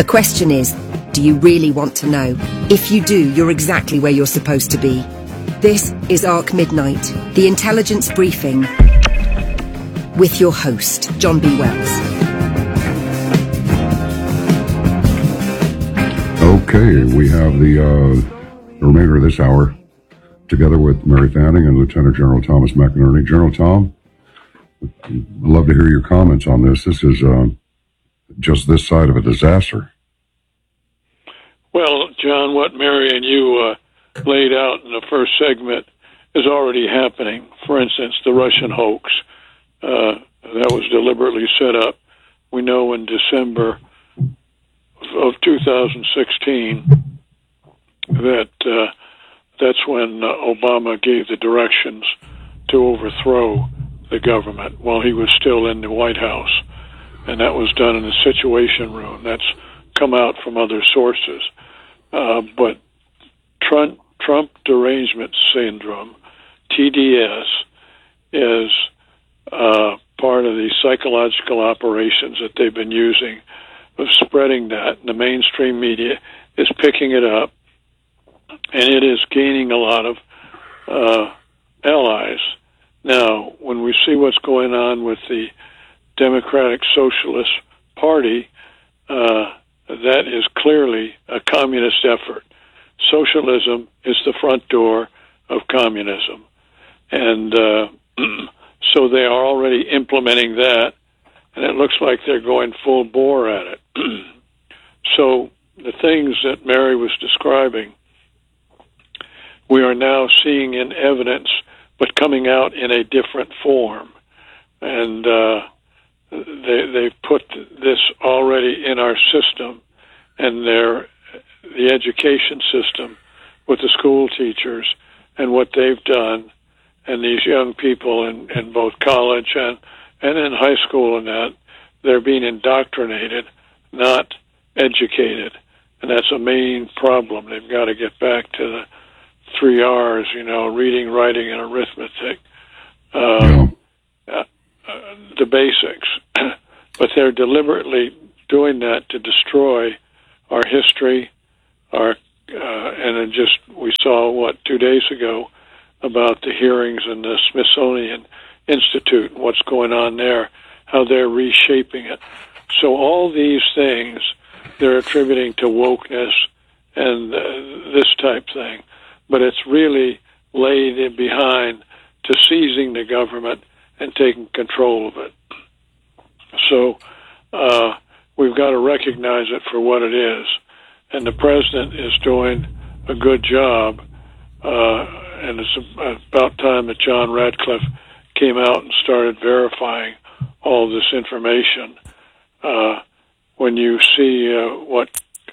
The question is, do you really want to know? If you do, you're exactly where you're supposed to be. This is Arc Midnight, the intelligence briefing, with your host, John B. Wells. Okay, we have the remainder of this hour together with Mary Fanning and Lieutenant General Thomas McInerney. General Tom, I'd love to hear your comments on this. This is just this side of a disaster. Well, John, what Mary and you laid out in the first segment is already happening. For instance, the Russian hoax that was deliberately set up. We know in December of 2016 that that's when Obama gave the directions to overthrow the government while he was still in the White House. And that was done in the Situation Room. That's come out from other sources. But Trump derangement syndrome, TDS, is part of the psychological operations that they've been using of spreading that. And the mainstream media is picking it up, and it is gaining a lot of allies. Now, when we see what's going on with the Democratic Socialist Party, that is clearly a communist effort. Socialism is the front door of communism. And so they are already implementing that, and it looks like they're going full bore at it. So the things that Mary was describing, we are now seeing in evidence, but coming out in a different form. And they've put this already in our system, and the education system with the school teachers and what they've done, and these young people in both college and in high school and that, they're being indoctrinated, not educated. And that's a main problem. They've got to get back to the 3 R's, reading, writing, and arithmetic. The basics. But they're deliberately doing that to destroy our history, and then we saw, 2 days ago, about the hearings in the Smithsonian Institute, what's going on there, how they're reshaping it. So all these things they're attributing to wokeness and this type thing, but it's really laid in behind to seizing the government and taking control of it. So we've got to recognize it for what it is. And the president is doing a good job, and it's about time that John Radcliffe came out and started verifying all this information. When you see what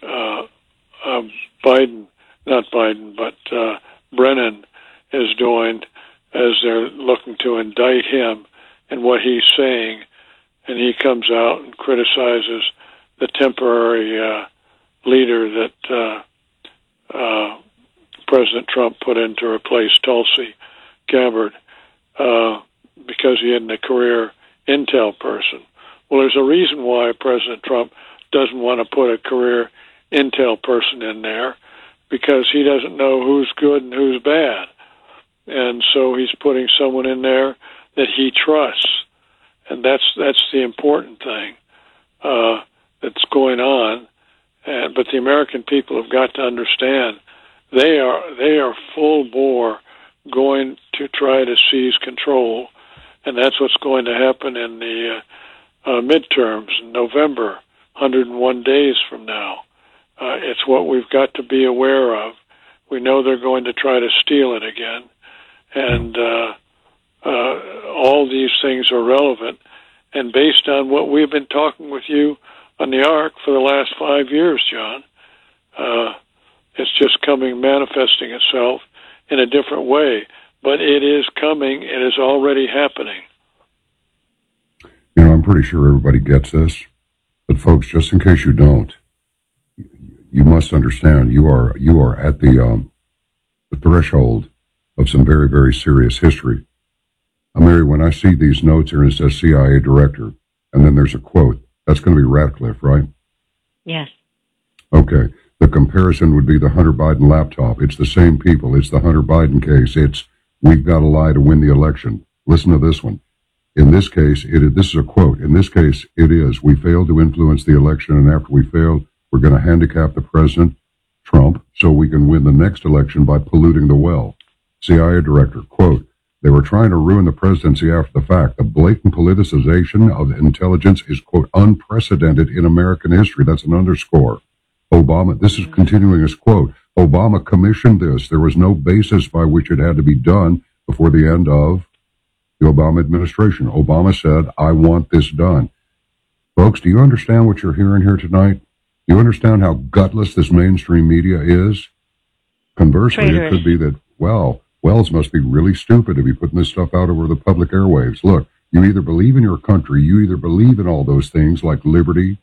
Brennan is doing as they're looking to indict him and what he's saying, and he comes out and criticizes the temporary leader that President Trump put in to replace Tulsi Gabbard because he isn't a career intel person. Well, there's a reason why President Trump doesn't want to put a career intel person in there, because he doesn't know who's good and who's bad. And so he's putting someone in there that he trusts. And that's the important thing that's going on. But the American people have got to understand they are full bore going to try to seize control, and that's what's going to happen in the midterms in November, 101 days from now. It's what we've got to be aware of. We know they're going to try to steal it again, and all these things are relevant. And based on what we've been talking with you on the Ark for the last 5 years, John, it's just manifesting itself in a different way. But it is coming. It is already happening. I'm pretty sure everybody gets this. But folks, just in case you don't, you must understand you are at the threshold of some very, very serious history. Mary, when I see these notes here and it says CIA director, and then there's a quote, that's going to be Radcliffe, right? Yes. Okay. The comparison would be the Hunter Biden laptop. It's the same people. It's the Hunter Biden case. It's we've got to lie to win the election. Listen to this one. In this case, this is a quote. In this case, it is, we failed to influence the election, and after we failed, we're going to handicap the president, Trump, so we can win the next election by polluting the well. CIA director, quote, they were trying to ruin the presidency after the fact. The blatant politicization of intelligence is, quote, unprecedented in American history. That's an underscore. Obama, this is continuing as quote, Obama commissioned this. There was no basis by which it had to be done before the end of the Obama administration. Obama said, I want this done. Folks, do you understand what you're hearing here tonight? Do you understand how gutless this mainstream media is? Conversely, it could be that, well, Wells must be really stupid to be putting this stuff out over the public airwaves. Look, you either believe in your country, you either believe in all those things like liberty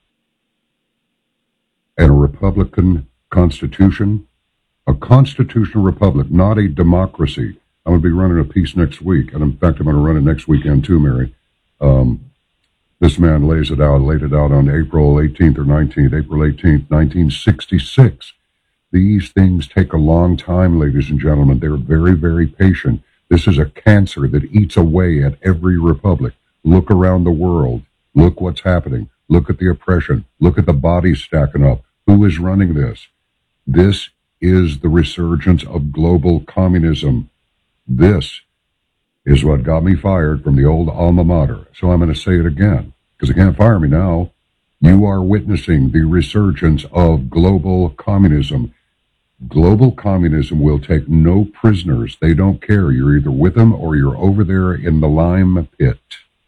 and a Republican constitution, a constitutional republic, not a democracy. I'm going to be running a piece next week, and in fact, I'm going to run it next weekend too, Mary. This man laid it out on April 18th or 19th, April 18th, 1966. These things take a long time, ladies and gentlemen. They're very, very patient. This is a cancer that eats away at every republic. Look around the world. Look what's happening. Look at the oppression. Look at the bodies stacking up. Who is running this? This is the resurgence of global communism. This is what got me fired from the old alma mater. So I'm going to say it again, because they can't fire me now. You are witnessing the resurgence of global communism. Global communism will take no prisoners. They don't care. You're either with them or you're over there in the lime pit.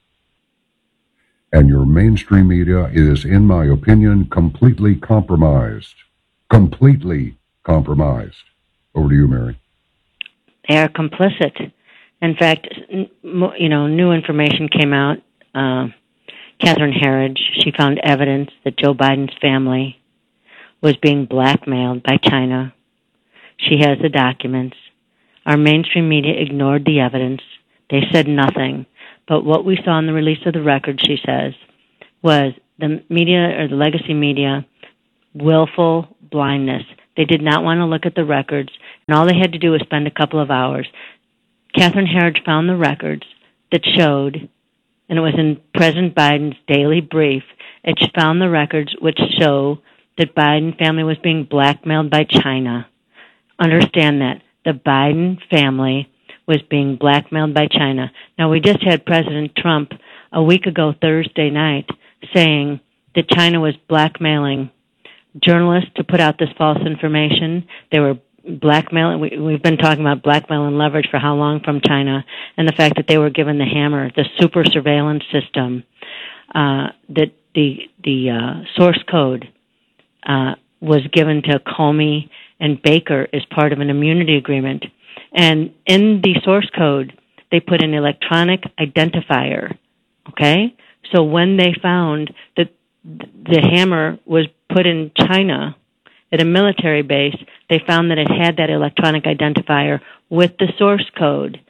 And your mainstream media is, in my opinion, completely compromised. Completely compromised. Over to you, Mary. They are complicit. In fact, new information came out. Catherine Herridge, she found evidence that Joe Biden's family was being blackmailed by China. She has the documents. Our mainstream media ignored the evidence. They said nothing. But what we saw in the release of the record, she says, was the media, or the legacy media, willful blindness. They did not want to look at the records, and all they had to do was spend a couple of hours. Catherine Herridge found the records that showed, and it was in President Biden's daily brief, it found the records which show that Biden family was being blackmailed by China. Understand that. The Biden family was being blackmailed by China. Now, we just had President Trump a week ago, Thursday night, saying that China was blackmailing journalists to put out this false information. They were blackmailing. We've been talking about blackmail and leverage for how long from China, and the fact that they were given the hammer, the super surveillance system, that the source code was given to Comey and Baker as part of an immunity agreement. And in the source code, they put an electronic identifier, okay? So when they found that the hammer was put in China at a military base, they found that it had that electronic identifier with the source code.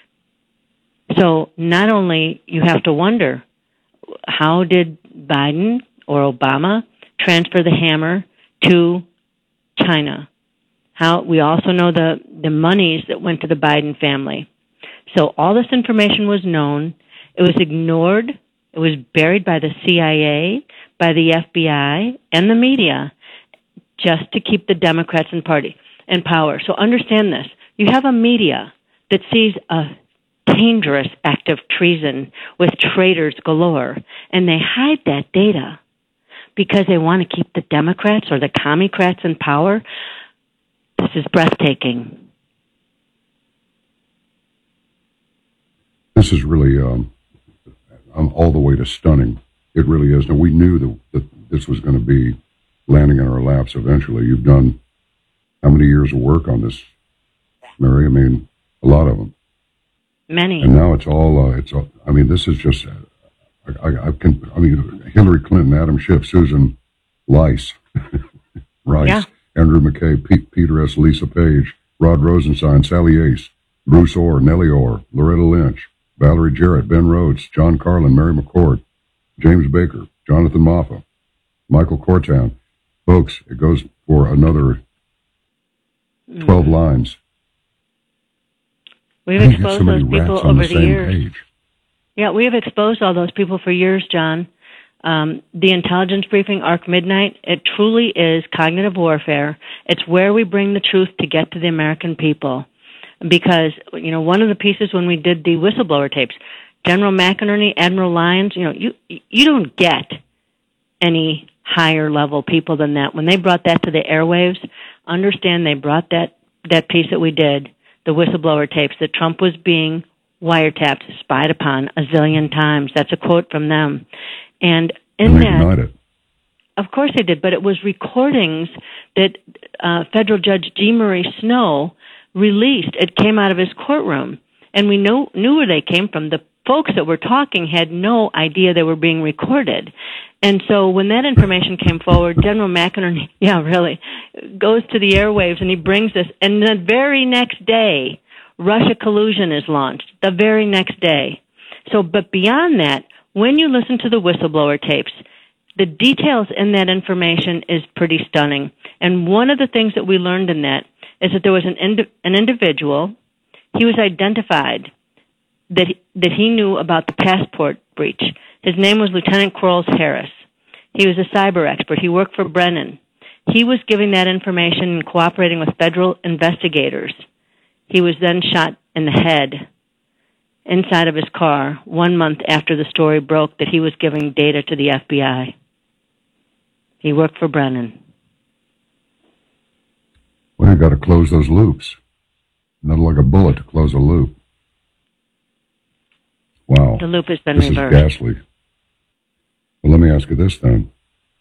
So not only you have to wonder, how did Biden or Obama transfer the hammer to China? We also know the monies that went to the Biden family. So all this information was known. It was ignored. It was buried by the CIA, by the FBI, and the media, just to keep the Democrats in power. So understand this. You have a media that sees a dangerous act of treason with traitors galore, and they hide that data because they want to keep the Democrats or the commie-crats in power. This is breathtaking. This is really all the way to stunning. It really is. Now, we knew that this was going to be landing in our laps eventually. You've done how many years of work on this, Mary? I mean, a lot of them. Many. And now it's all, I mean, this is just, Hillary Clinton, Adam Schiff, Susan Rice, yeah. Andrew McKay, Peter S. Lisa Page, Rod Rosenstein, Sally Ace, Bruce Orr, Nellie Orr, Loretta Lynch, Valerie Jarrett, Ben Rhodes, John Carlin, Mary McCord, James Baker, Jonathan Moffat, Michael Cortan. Folks, it goes for another 12 lines. We've exposed those people over the years. Page. Yeah, we have exposed all those people for years, John. The intelligence briefing, ARC Midnight, it truly is cognitive warfare. It's where we bring the truth to get to the American people. Because, one of the pieces when we did the whistleblower tapes, General McInerney, Admiral Lyons, you don't get any higher level people than that. When they brought that to the airwaves, understand they brought that piece that we did, the whistleblower tapes, that Trump was being wiretapped, spied upon a zillion times. That's a quote from them. And in they that, denied it. Of course they did, but it was recordings that Federal Judge G. Murray Snow released. It came out of his courtroom, and we knew where they came from. The folks that were talking had no idea they were being recorded. And so when that information came forward, General McInerney, goes to the airwaves and he brings this, and the very next day, Russia collusion is launched, the very next day. So, but beyond that, when you listen to the whistleblower tapes, the details in that information is pretty stunning. And one of the things that we learned in that is that there was an individual, he was identified that he knew about the passport breach. His name was Lieutenant Quarles Harris. He was a cyber expert. He worked for Brennan. He was giving that information and cooperating with federal investigators. He was then shot in the head inside of his car 1 month after the story broke that he was giving data to the FBI. He worked for Brennan. Well, you've got to close those loops. Not like a bullet to close a loop. Wow. The loop has been reversed. This is ghastly. Well, let me ask you this then.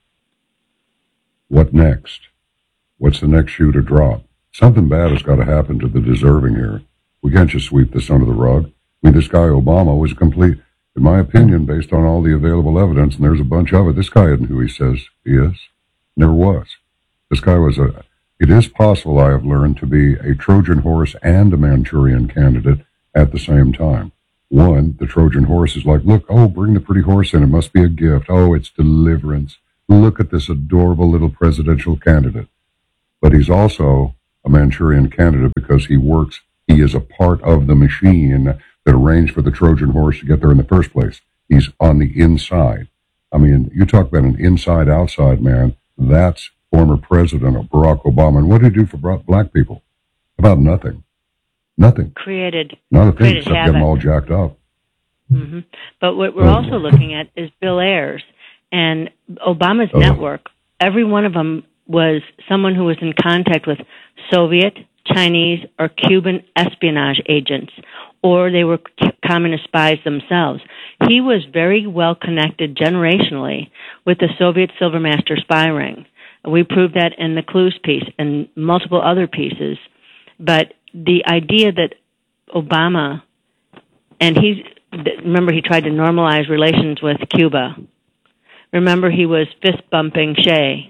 What next? What's the next shoe to drop? Something bad has got to happen to the deserving here. We can't just sweep this under the rug. I mean, this guy Obama was complete, in my opinion, based on all the available evidence, and there's a bunch of it. This guy isn't who he says he is. Never was. This guy was it is possible, I have learned, to be a Trojan horse and a Manchurian candidate at the same time. One, the Trojan horse is like, look, bring the pretty horse in. It must be a gift. Oh, it's deliverance. Look at this adorable little presidential candidate. But he's also a Manchurian candidate because he is a part of the machine that arranged for the Trojan horse to get there in the first place. He's on the inside. I mean, you talk about an inside-outside man. That's former President Barack Obama. And what did he do for black people? About nothing. Nothing. Not a thing except get them all jacked up. Mm-hmm. But what we're also looking at is Bill Ayers and Obama's network. Every one of them was someone who was in contact with Soviet, Chinese, or Cuban espionage agents, or they were communist spies themselves. He was very well connected generationally with the Soviet Silvermaster spy ring. We proved that in the Clues piece and multiple other pieces. But the idea that Obama, and remember he tried to normalize relations with Cuba. Remember he was fist-bumping Che.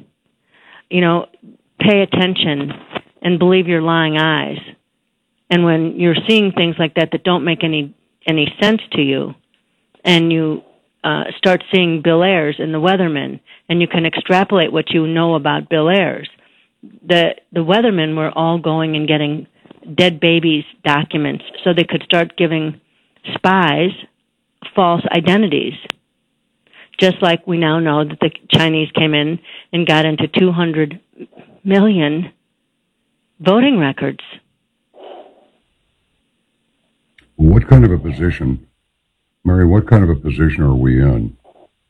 Pay attention and believe your lying eyes. And when you're seeing things like that don't make any sense to you, and you start seeing Bill Ayers and the Weathermen, and you can extrapolate what you know about Bill Ayers, the Weathermen were all going and getting dead babies' documents so they could start giving spies false identities. Just like we now know that the Chinese came in and got into 200 million voting records. What kind of a position, Mary, are we in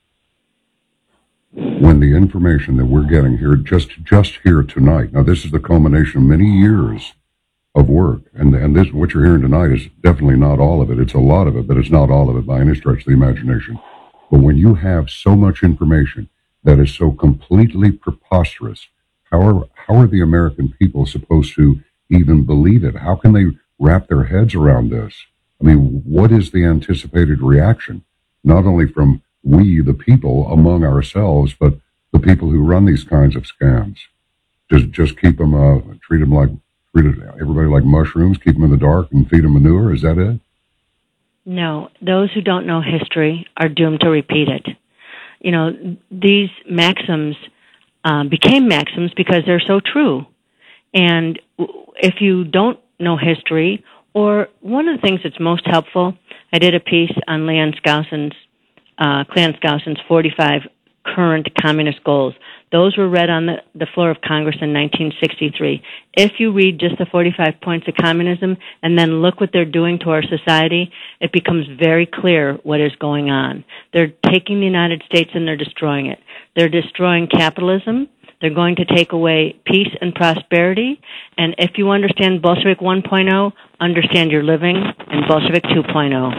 when the information that we're getting here, just here tonight, now this is the culmination of many years of work, and this, what you're hearing tonight is definitely not all of it. It's a lot of it, but it's not all of it by any stretch of the imagination. But when you have so much information that is so completely preposterous, how are the American people supposed to even believe it? How can they wrap their heads around this? I mean, what is the anticipated reaction? Not only from we, the people, among ourselves, but the people who run these kinds of scams. Just keep them, treat everybody like mushrooms, keep them in the dark and feed them manure. Is that it? No, those who don't know history are doomed to repeat it. These maxims became maxims because they're so true. And if you don't know history, or one of the things that's most helpful, I did a piece on Clan Skoussen's 45 current communist goals. Those were read on the floor of Congress in 1963. If you read just the 45 points of communism and then look what they're doing to our society, it becomes very clear what is going on. They're taking the United States and they're destroying it. They're destroying capitalism. They're going to take away peace and prosperity. And if you understand Bolshevik 1.0, understand you're living in Bolshevik 2.0.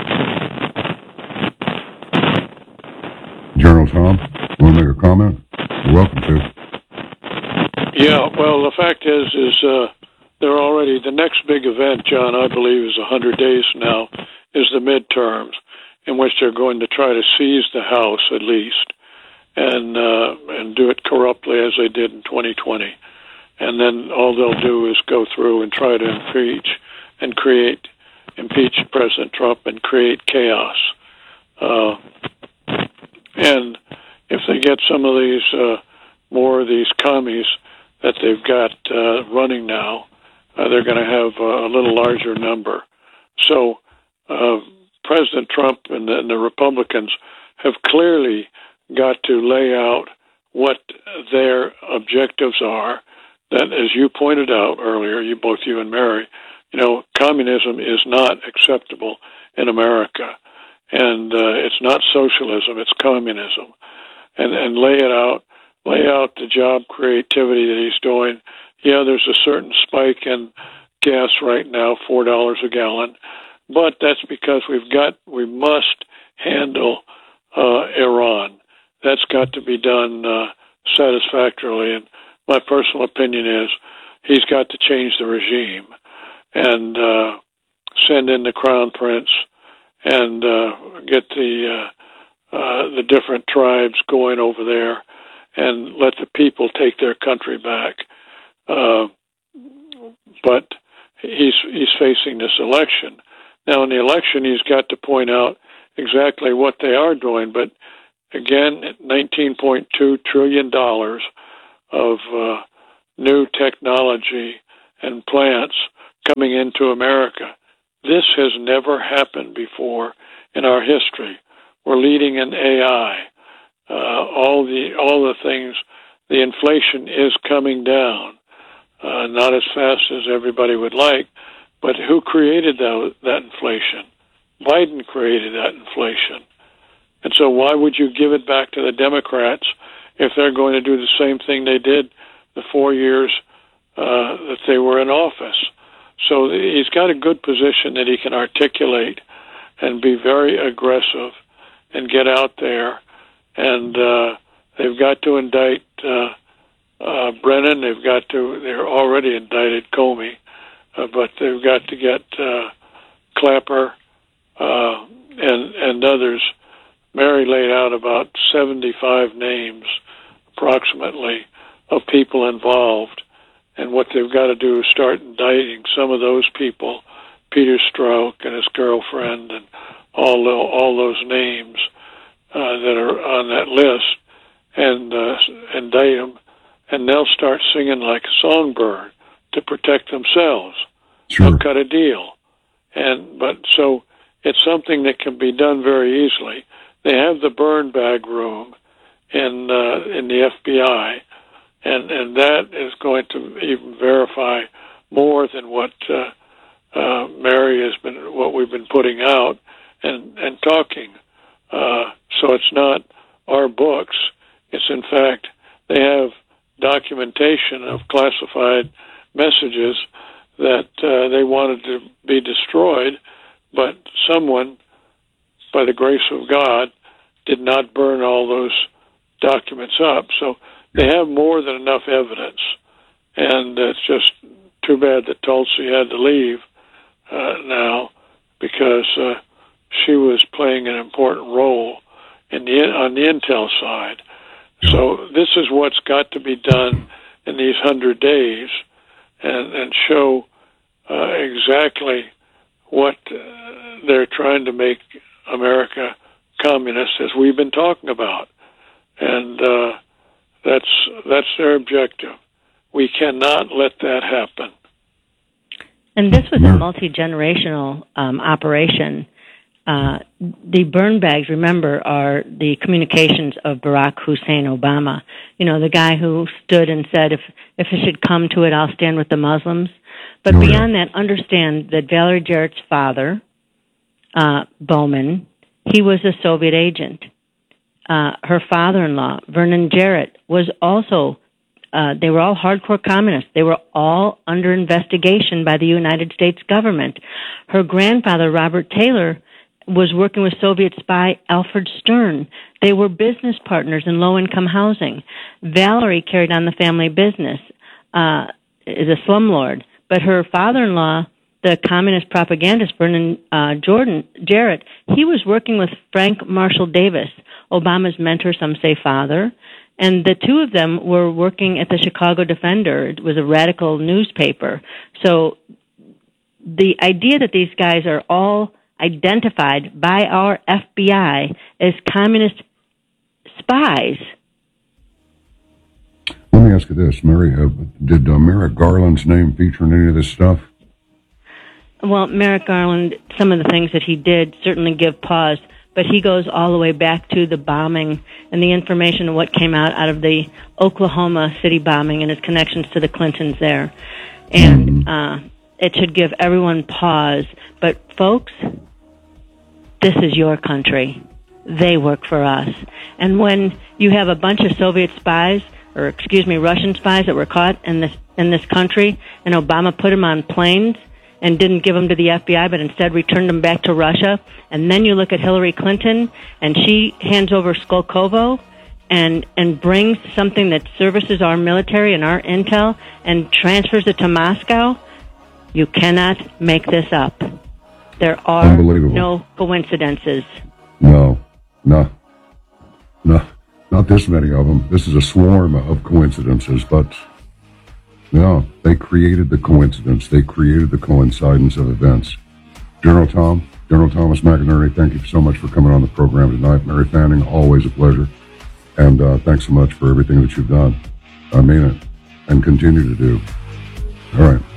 General Tom, want to make a comment? You're welcome to. Yeah, well, the fact is they're already, the next big event, John, I believe is 100 days now, is the midterms, in which they're going to try to seize the House at least, and do it corruptly as they did in 2020. And then all they'll do is go through and try to impeach President Trump and create chaos. And if they get some of these, more of these commies that they've got running now, they're going to have a little larger number. So President Trump and the Republicans have clearly got to lay out what their objectives are. That, as you pointed out earlier, both you and Mary, communism is not acceptable in America. And it's not socialism, it's communism. And lay out the job creativity that he's doing. Yeah, there's a certain spike in gas right now, $4 a gallon, but that's because we must handle Iran. That's got to be done satisfactorily. And my personal opinion is he's got to change the regime and send in the Crown Prince and get the different tribes going over there and let the people take their country back. But he's facing this election. Now, in the election, he's got to point out exactly what they are doing. But again, $19.2 trillion of new technology and plants coming into America. This has never happened before in our history. We're leading in AI. All the things, the inflation is coming down, not as fast as everybody would like, but who created that inflation? Biden created that inflation. And so why would you give it back to the Democrats if they're going to do the same thing they did the 4 years that they were in office? So he's got a good position that he can articulate and be very aggressive and get out there. And they've got to indict Brennan. They're already indicted Comey, but they've got to get Clapper and others. Mary laid out about 75 names, approximately, of people involved. And what they've got to do is start indicting some of those people, Peter Strzok and his girlfriend, and all those names that are on that list, and indict them, and they'll start singing like a songbird to protect themselves. Sure. They'll cut a deal, so it's something that can be done very easily. They have the burn bag room in the FBI, and that is going to even verify more than what Mary what we've been putting out and talking. So it's not our books. It's, in fact, they have documentation of classified messages that they wanted to be destroyed, but someone, by the grace of God, did not burn all those documents up. So they have more than enough evidence. And it's just too bad that Tulsi had to leave now, because she was playing an important role on the intel side. So this is what's got to be done in these 100 days, and show exactly what they're trying to make America communist, as we've been talking about. And that's That's their objective. We cannot let that happen. And this was a multi-generational operation. The burn bags, remember, are the communications of Barack Hussein Obama. You know, the guy who stood and said, if it should come to it, I'll stand with the Muslims. But beyond that, understand that Valerie Jarrett's father, Bowman, he was a Soviet agent. Her father-in-law, Vernon Jarrett, was also, they were all hardcore communists. They were all under investigation by the United States government. Her grandfather, Robert Taylor, was working with Soviet spy Alfred Stern. They were business partners in low-income housing. Valerie carried on the family business, is a slumlord. But her father-in-law, the communist propagandist Vernon Jarrett, he was working with Frank Marshall Davis, Obama's mentor, some say father. And the two of them were working at the Chicago Defender. It was a radical newspaper. So the idea that these guys are all identified by our FBI as communist spies. Let me ask you this, Mary. Did Merrick Garland's name feature in any of this stuff? Well, Merrick Garland, some of the things that he did certainly give pause, but he goes all the way back to the bombing and the information of what came out of the Oklahoma City bombing and his connections to the Clintons there. And it should give everyone pause. But folks, this is your country. They work for us. And when you have a bunch of Soviet spies, or Russian spies that were caught in this country, and Obama put them on planes and didn't give them to the FBI, but instead returned them back to Russia, and then you look at Hillary Clinton, and she hands over Skolkovo and brings something that services our military and our intel and transfers it to Moscow, you cannot make this up. There are no coincidences. No, not this many of them. This is a swarm of coincidences, but no, they created the coincidence. They created the coincidence of events. General Thomas McInerney, thank you so much for coming on the program tonight. Mary Fanning, always a pleasure. And thanks so much for everything that you've done. I mean it. And continue to do. All right.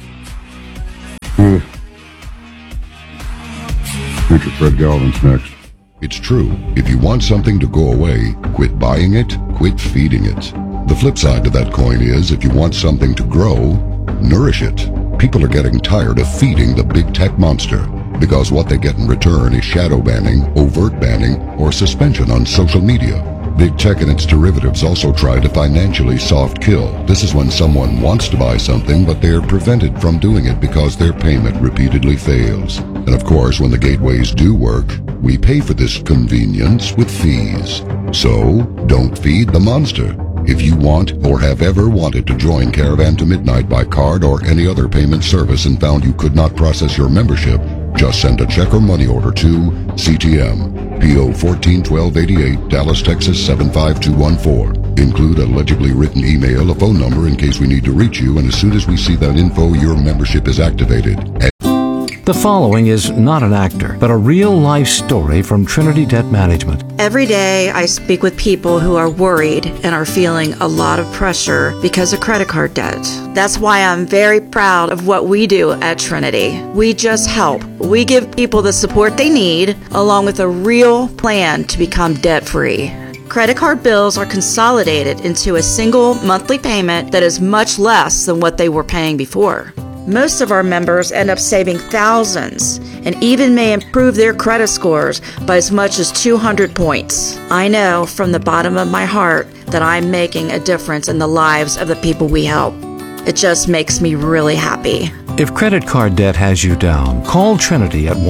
Future Fred Galvin's next. It's true. If you want something to go away, quit buying it, quit feeding it. The flip side to that coin is, if you want something to grow, nourish it. People are getting tired of feeding the big tech monster, because what they get in return is shadow banning, overt banning, or suspension on social media. Big tech and its derivatives also try to financially soft kill. This is when someone wants to buy something, but they're prevented from doing it because their payment repeatedly fails. And of course, when the gateways do work, we pay for this convenience with fees. So, don't feed the monster. If you want or have ever wanted to join Caravan to Midnight by card or any other payment service and found you could not process your membership, just send a check or money order to CTM, P.O. 141288, Dallas, Texas 75214. Include a legibly written email, a phone number in case we need to reach you, and as soon as we see that info, your membership is activated. The following is not an actor, but a real-life story from Trinity Debt Management. Every day I speak with people who are worried and are feeling a lot of pressure because of credit card debt. That's why I'm very proud of what we do at Trinity. We just help. We give people the support they need, along with a real plan to become debt-free. Credit card bills are consolidated into a single monthly payment that is much less than what they were paying before. Most of our members end up saving thousands and even may improve their credit scores by as much as 200 points. I know from the bottom of my heart that I'm making a difference in the lives of the people we help. It just makes me really happy. If credit card debt has you down, call Trinity at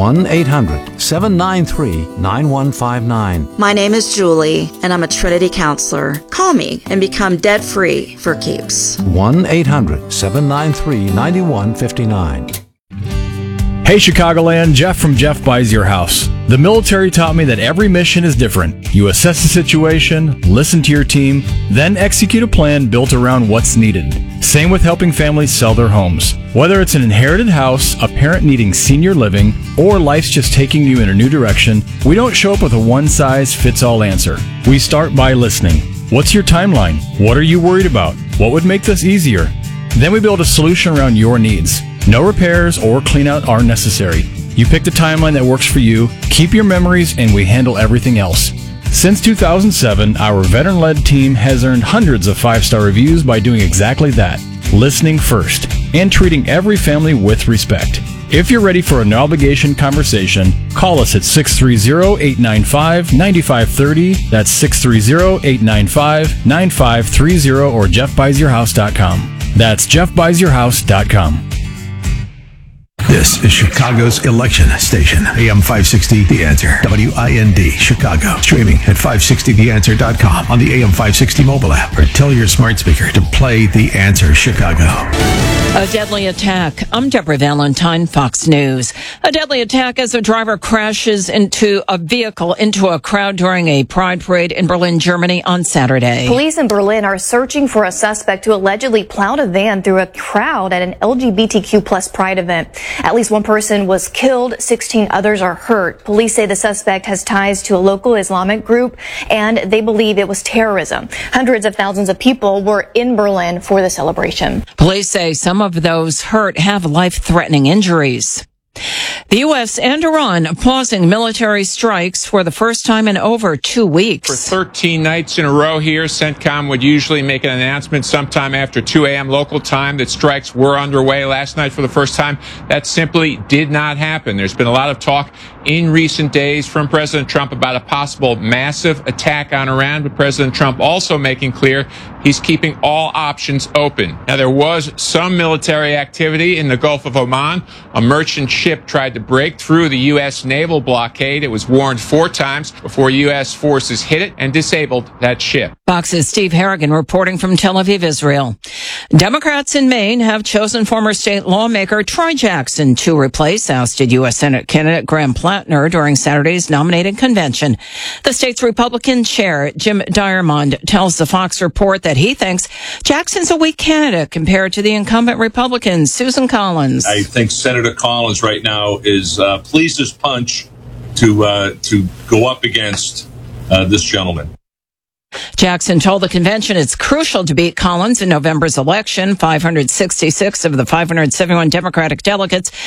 1-800-793-9159. My name is Julie, and I'm a Trinity counselor. Call me and become debt-free for keeps. 1-800-793-9159. Hey Chicagoland, Jeff from Jeff Buys Your House. The military taught me that every mission is different. You assess the situation, listen to your team, then execute a plan built around what's needed. Same with helping families sell their homes. Whether it's an inherited house, a parent needing senior living, or life's just taking you in a new direction, we don't show up with a one-size-fits-all answer. We start by listening. What's your timeline? What are you worried about? What would make this easier? Then we build a solution around your needs. No repairs or cleanout are necessary. You pick the timeline that works for you, keep your memories, and we handle everything else. Since 2007, our veteran-led team has earned hundreds of 5-star reviews by doing exactly that, listening first, and treating every family with respect. If you're ready for a no-obligation conversation, call us at 630-895-9530. That's 630-895-9530 or jeffbuysyourhouse.com. That's jeffbuysyourhouse.com. This is Chicago's election station, AM 560 The Answer, WIND, Chicago. Streaming at 560theanswer.com on the AM 560 mobile app, or tell your smart speaker to play The Answer Chicago. A deadly attack. I'm Deborah Valentine, Fox News. A deadly attack as a driver crashes into a vehicle into a crowd during a pride parade in Berlin, Germany on Saturday. Police in Berlin are searching for a suspect who allegedly plowed a van through a crowd at an LGBTQ plus pride event. At least one person was killed, 16 others are hurt. Police say the suspect has ties to a local Islamic group, and they believe it was terrorism. Hundreds of thousands of people were in Berlin for the celebration. Police say some of those hurt have life-threatening injuries. The U.S. and Iran pausing military strikes for the first time in over 2 weeks. For 13 nights in a row here, CENTCOM would usually make an announcement sometime after 2 a.m. local time that strikes were underway last night for the first time. That simply did not happen. There's been a lot of talk in recent days from President Trump about a possible massive attack on Iran, but President Trump also making clear he's keeping all options open. Now, there was some military activity in the Gulf of Oman. A merchant ship tried to break through the U.S. naval blockade. It was warned 4 times before U.S. forces hit it and disabled that ship. Fox's Steve Harrigan reporting from Tel Aviv, Israel. Democrats in Maine have chosen former state lawmaker Troy Jackson to replace ousted U.S. Senate candidate Graham Plattner during Saturday's nominating convention. The state's Republican chair, Jim Diamond, tells the Fox report that he thinks Jackson's a weak candidate compared to the incumbent Republican, Susan Collins. I think Senator Collins right now is pleased as punch to go up against this gentleman. Jackson told the convention it's crucial to beat Collins in November's election. 566 of the 571 Democratic delegates